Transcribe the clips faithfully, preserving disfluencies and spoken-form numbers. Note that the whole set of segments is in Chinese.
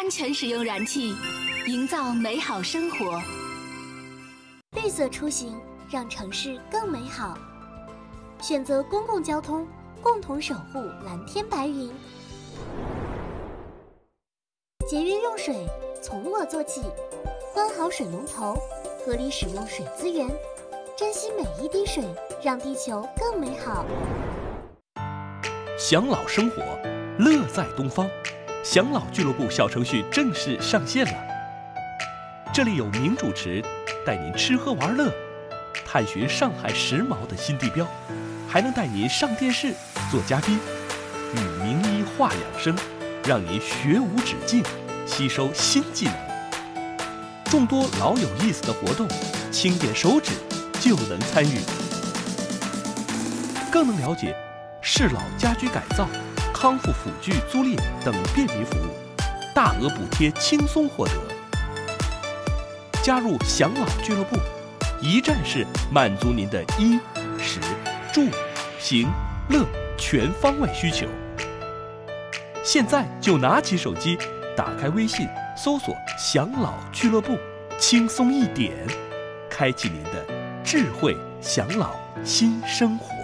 安全使用燃气，营造美好生活。 绿色出行，让城市更美好。选择公共交通，共同守护蓝天白云。节约用水，从我做起。关好水龙头，合理使用水资源，珍惜每一滴水，让地球更美好。 享老生活，乐在东方。享老俱乐部小程序正式上线了，这里有名主持带您吃喝玩乐，探寻上海时髦的新地标，还能带您上电视做嘉宾，与名医话养生，让您学无止境，吸收新技能。众多老有意思的活动，轻点手指就能参与，更能了解适老家居改造、康复辅具租赁等便民服务，大额补贴轻松获得。加入享老俱乐部，一站式满足您的衣、食、住、行、乐全方位需求。现在就拿起手机，打开微信，搜索“享老俱乐部”，轻松一点，开启您的智慧享老新生活。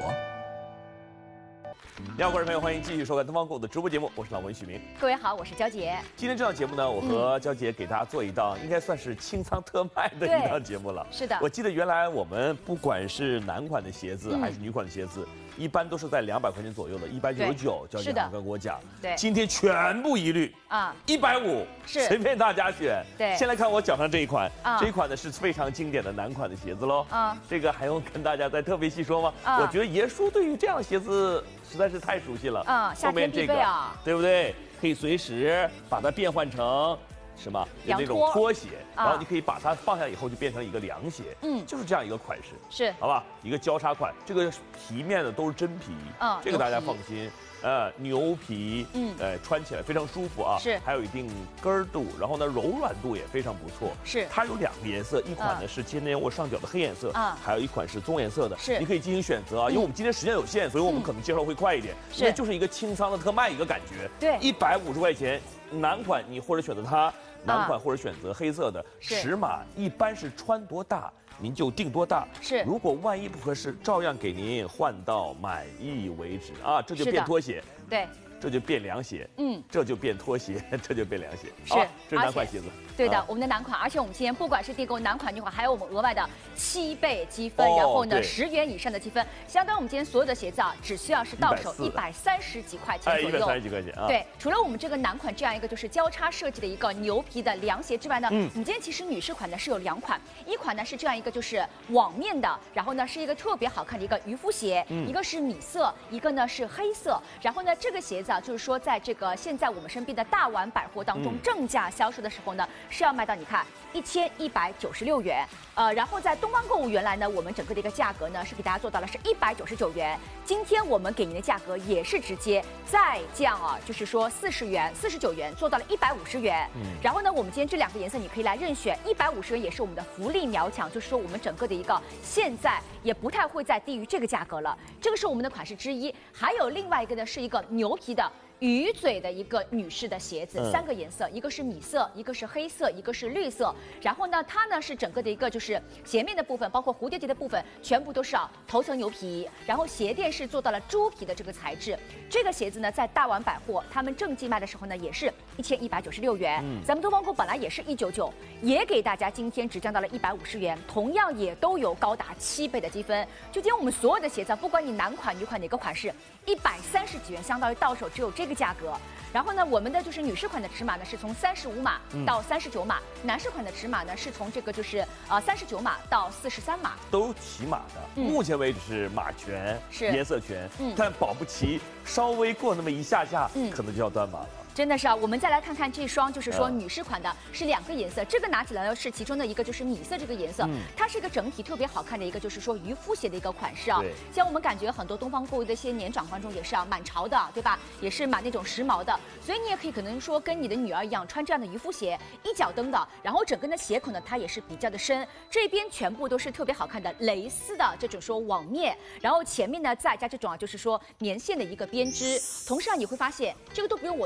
你好，观众朋友，欢迎继续收看东方购的直播节目，我是老文许明。 各位好，我是娇姐。 今天这档节目呢，我和娇姐给大家做一档，嗯、应该算是清仓特卖的一档节目了。 是的， 我记得原来我们不管是男款的鞋子、嗯、还是女款的鞋子，一般都是在两百块钱左右的，一百九十九。娇姐刚刚跟我讲， 对， 今天全部一律啊，一百五， 是随便大家选。 对， 先来看我脚上这一款， 啊、 这一款呢是非常经典的男款的鞋子喽。 啊， 这个还用跟大家再特别细说吗？啊，我觉得爷叔对于这样的鞋子实在是太熟悉了。 啊， 后面这个啊， 对不对？可以随时把它变换成什么？有那种拖鞋，然后你可以把它放下以后就变成一个凉鞋。嗯，就是这样一个款式， 是， 好吧？一个交叉款，这个皮面的都是真皮，嗯，这个大家放心。呃，牛皮，嗯，呃，穿起来非常舒服啊， 是， 还有一定跟度，然后呢，柔软度也非常不错。 是， 它有两个颜色，一款呢是今天我上脚的黑颜色，啊，还有一款是棕颜色的， 是， 你可以进行选择啊。因为我们今天时间有限，所以我们可能介绍会快一点，因为就是一个清仓的特卖一个感觉。 对， 一百五十块钱，男款你或者选择它，男款或者选择黑色的，尺码一般是穿多大您就定多大， 是。 如果万一不合适，照样给您换到满意为止啊，这就变拖鞋。 对。 这就变凉鞋，嗯，这就变拖鞋，这就变凉鞋， 是， 这是男款鞋子。 对的，我们的男款，而且我们今天不管是订购男款、女款，还有我们额外的七倍积分，然后呢十元以上的积分，相当于我们今天所有的鞋子啊，只需要是到手一百三十几块钱左右， 一百三十几块钱啊。 对，除了我们这个男款这样一个就是交叉设计的一个牛皮的凉鞋之外呢，嗯，我们今天其实女士款呢是有两款，一款呢是这样一个就是网面的，然后呢是一个特别好看的一个渔夫鞋，一个是米色，一个呢是黑色，然后呢这个鞋子啊就是说在这个现在我们身边的大丸百货当中正价销售的时候呢是要卖到你看一千一百九十六元，呃，然后在东方购物原来呢我们整个的一个价格呢是给大家做到了是一百九十九元，今天我们给您的价格也是直接再降啊，就是说四十元、四十九元做到了一百五十元。嗯，然后呢，我们今天这两个颜色你可以来任选，一百五十元也是我们的福利秒抢，就是说我们整个的一个现在也不太会再低于这个价格了。这个是我们的款式之一，还有另外一个呢是一个牛皮的鱼嘴的一个女士的鞋子，嗯、三个颜色，一个是米色，一个是黑色，一个是绿色。然后呢，它呢是整个的一个就是鞋面的部分，包括蝴蝶结的部分，全部都是啊头层牛皮，然后鞋垫是做到了猪皮的这个材质。这个鞋子呢，在大丸百货他们正季卖的时候呢，也是一千一百九十六元。嗯、咱们东方购本来也是一九九，也给大家今天只降到了一百五十元，同样也都有高达七倍的积分。就今天我们所有的鞋子，不管你男款女款哪个款式，一百三十几元，相当于到手只有这个价格。然后呢，我们的就是女士款的尺码呢是从三十五码到三十九码，嗯、男士款的尺码呢是从这个就是呃三十九码到四十三码， 都齐码的。嗯、目前为止是码全， 是颜色全，嗯、但保不齐稍微过那么一下下，嗯、可能就要断码了。 真的是啊，我们再来看看这双，就是说女士款的是两个颜色，这个拿起来呢是其中的一个就是米色这个颜色，嗯、它是一个整体特别好看的一个就是说渔夫鞋的一个款式啊。像我们感觉很多东方购物的一些年长观众也是啊，蛮潮的，对吧？也是蛮那种时髦的，所以你也可以可能说跟你的女儿一样穿这样的渔夫鞋，一脚蹬的，然后整个的鞋口呢它也是比较的深，这边全部都是特别好看的蕾丝的这种说网面，然后前面呢再加这种啊就是说棉线的一个编织，同时啊你会发现这个都不用我多讲。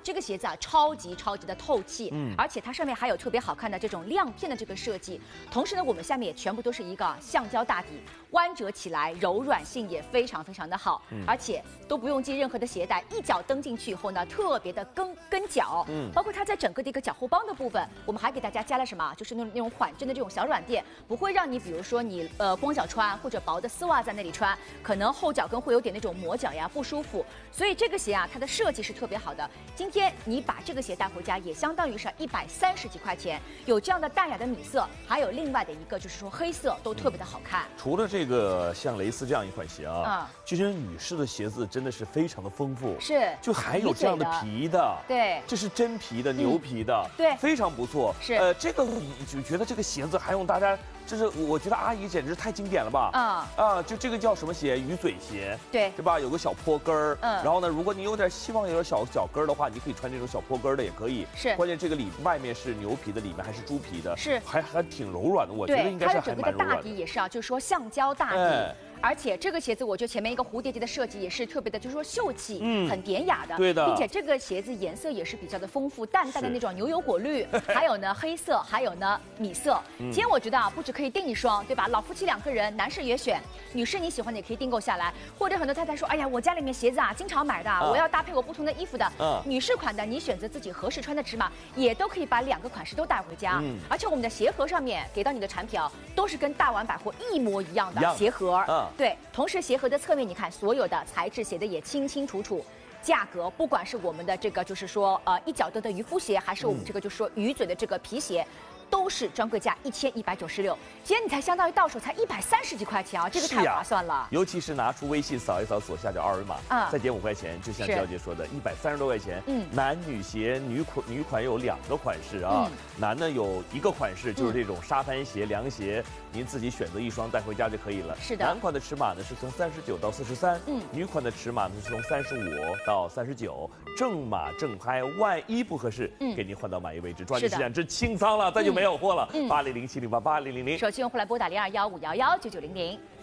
这个鞋子啊超级超级的透气， 嗯， 而且它上面还有特别好看的这种亮片的这个设计。同时呢，我们下面也全部都是一个橡胶大底，弯折起来柔软性也非常非常的好， 嗯、 而且都不用系任何的鞋带，一脚蹬进去以后呢，特别的跟跟脚，嗯，包括它在整个的一个脚后帮的部分，我们还给大家加了什么？就是那种那种缓震的这种小软垫，不会让你比如说你呃光脚穿或者薄的丝袜在那里穿，可能后脚跟会有点那种磨脚呀不舒服。所以这个鞋啊，它的设计是特别好的。今天你把这个鞋带回家，也相当于是一百三十几块钱，有这样的淡雅的米色，还有另外的一个就是说黑色，都特别的好看。 嗯、除了这个像蕾丝这样一款鞋啊， 嗯， 其实女士的鞋子真的是非常的丰富， 是， 就还有这样的皮的， 对， 这是真皮的、牛皮的， 嗯、对， 非常不错。 是， 呃，这个就觉得这个鞋子还用大家。就是我觉得阿姨简直太经典了吧！啊、嗯、啊，就这个叫什么鞋？鱼嘴鞋， 对， 对吧？有个小坡跟儿， 嗯， 然后呢，如果你有点希望有点小脚跟儿的话，你可以穿这种小坡跟儿的也可以。 是， 关键这个里外面是牛皮的，里面还是猪皮的， 是， 还还挺柔软的。我觉得应该是还蛮柔软的。 它的整个的大底也是啊，就是说橡胶大底。哎，而且这个鞋子，我觉得前面一个蝴蝶结的设计也是特别的，就是说秀气，嗯，很典雅的， 对的， 并且这个鞋子颜色也是比较的丰富，淡淡的那种牛油果绿，还有呢黑色，还有呢米色。嗯、今天我觉得啊，不止可以订一双，对吧？老夫妻两个人，男士也选，女士你喜欢的也可以订购下来。或者很多太太说，哎呀，我家里面鞋子啊经常买的，啊、我要搭配我不同的衣服的，嗯，女士款的你选择自己合适穿的尺码，也都可以把两个款式都带回家。嗯，而且我们的鞋盒上面给到你的产品啊，都是跟大丸百货一模一样的鞋盒，嗯，对，同时鞋盒的侧面，你看所有的材质写的也清清楚楚，价格不管是我们的这个就是说呃一脚蹬的渔夫鞋，还是我们这个就是说鱼嘴的这个皮鞋。都是专柜价一千一百九十六，今天你才相当于到手才一百三十几块钱啊，这个太划算了。啊、 尤其是拿出微信扫一扫左下角二维码，啊、嗯，再减五块钱，就像娇姐说的，一百三十多块钱。嗯，男女鞋女款女款有两个款式啊，嗯、男的有一个款式就是这种沙滩鞋、凉鞋，您自己选择一双带回家就可以了。 是的。 男款的尺码呢是从三十九到四十三，嗯，女款的尺码呢是从三十五到三十九，正码正拍，万一不合适，嗯，给您换到满意为止。抓紧时间，这清仓了，再就没有货了。嗯。八零零七零八八零零零， 手机用户来拨打零二幺五幺幺九九零零。